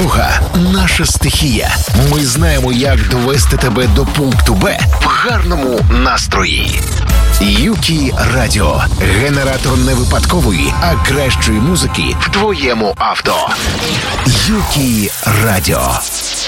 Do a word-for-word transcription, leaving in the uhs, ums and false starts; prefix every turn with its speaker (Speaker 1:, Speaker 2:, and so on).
Speaker 1: напруга – наша стихія. Ми знаємо, як довести тебе до пункту Б в гарному настрої. Юкі Радіо. Генератор не випадкової, а кращої музики в твоєму авто. Юкі Радіо.